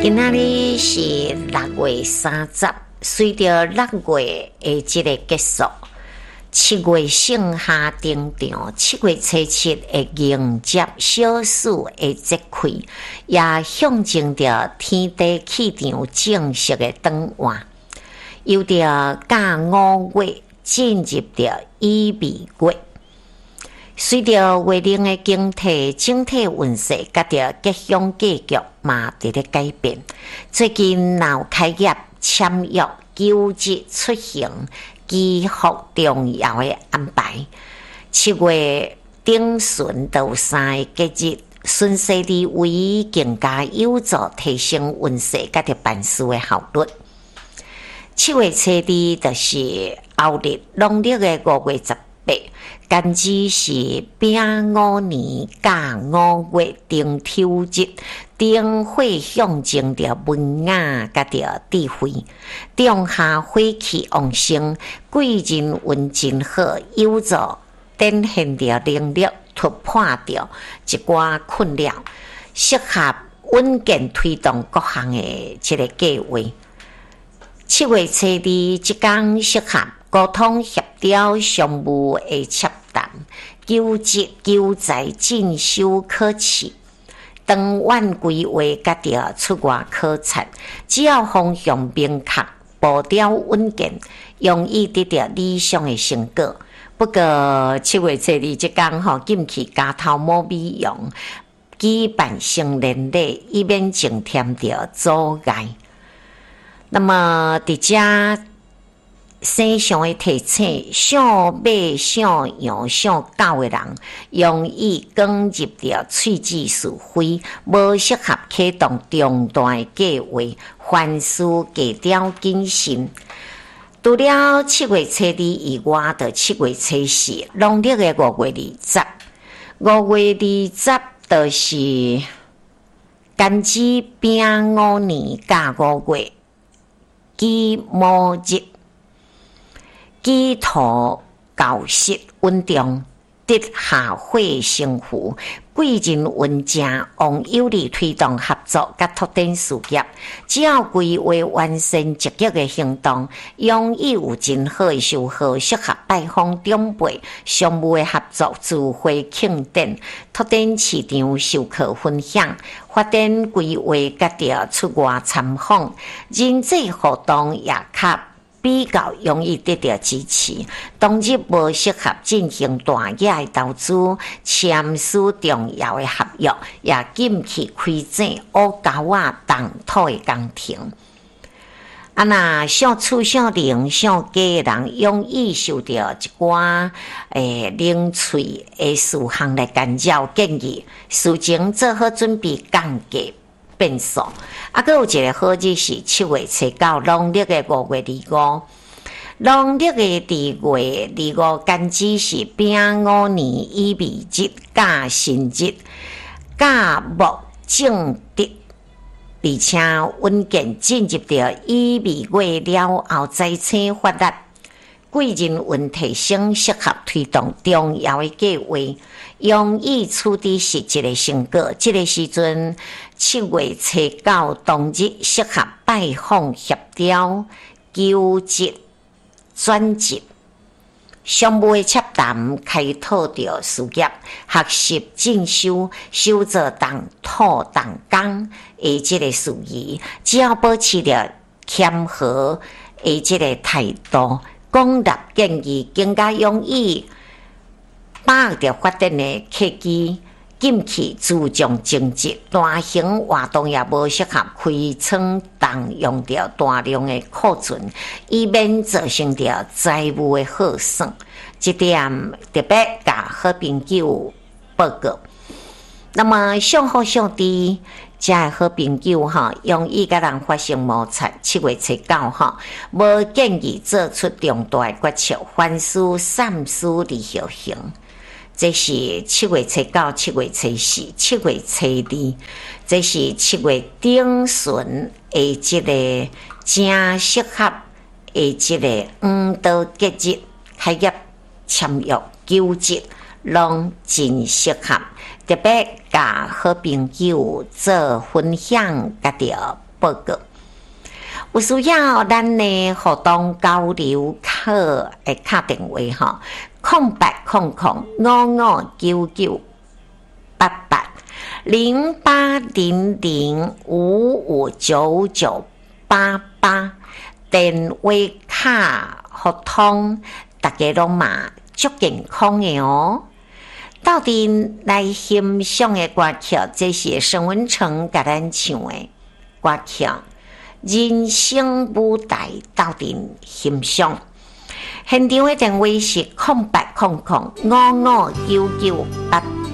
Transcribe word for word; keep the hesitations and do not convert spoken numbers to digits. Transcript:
今仔日是六月三十，随着六月的这个结束，七月盛夏登场，七月初七会迎接小暑的节气，也象征着天地气场正式的转换。由着甲五月进入着乙未月。随着月令的更替，整体运势甲着吉祥格局嘛伫咧改变。最近闹开业、签约、求职、出行，几乎重要的安排。七月顶旬到三个节日，顺势地为更加有助提升运势甲着办事的效率。七月初二就是后日，农历的五月十八。干支是丙午年甲五月丁丑日，丁火象征着文雅甲着智慧，仲夏火气旺盛，贵人运真好，有助展现着能力，突破着一寡困扰，适合稳健推动各项的这个计划。七月初二即天适合沟通协调商务的洽谈，求职求财进修考试，长远规划甲着出外考察，只要方向明确，步调稳健，容易得到理想的成果。不过七月初二即天吼，禁去家头摸美容，举办成年礼，以免增添着阻碍。那么伫遮生上的提醒，想买、想用、想教的人，容易卷入着喙齿是非，无适合启动重大的计划，凡事加条谨慎。除了七月初二以外，就七月初四，农历的五月二十，五月二十就是干支丙午年甲五月己卯日。基土教室稳重，得下火成福，贵人运正旺，有利推动合作甲拓展事业。只要规划完成积极的行动，容易有真好的收获，适合拜访长辈、商务的合作、聚会庆典、拓展市场、授课分享、发展规划甲着出外参访，人际活动也较比较容易得到支持，当日无适合进行大额的投资，签署重要的合约，也禁去开展乌狗仔动土的工程。啊，那想厝想灵想家的人，容易受到一寡诶零碎的事项来干扰，建议事情做好准备，降低变数。啊，佮有一个好日是七月初九，农历的五月二五。农历的二月二五，干支是丙午年乙未日甲辛日，甲木正德，而且稳健进入到乙未月了后，财星发达，贵人运提升，适合推动重要的计划，容易取得实际的成果。这个时阵，七月初九当日适合拜访协调、求职、转职、商务的洽谈，开拓着事业，学习进修，修做动土动工的这个事宜，只要保持着谦和的这个态度，广纳建议，更加容易把握着发展的契机。禁去注重政治，大型活动也无适合开仓动用着大量的库存，以免造成着财务的耗损。这点特别甲好朋友报告。那么上好上低，这个好朋友哈，容易甲人发生摩擦。七月初九哈，无建议做出重大决策，凡事三思而后行。这是七月初九、七月初四、七月初二，这是七月顶旬的这个正适合的这个五道节日，开业、签约、求职，拢真适合。特别甲好朋友做分享，甲着报告。有需要咱呢互动交流，靠诶打电话吼，空八空空五五九九八八零八零零五五九九八八电话卡互通，大家拢嘛足健康的哦。到底来欣赏的歌曲，这是沈文成甲咱唱的歌曲。人生舞台到底欣赏，现场的电话是空八空空五五九九八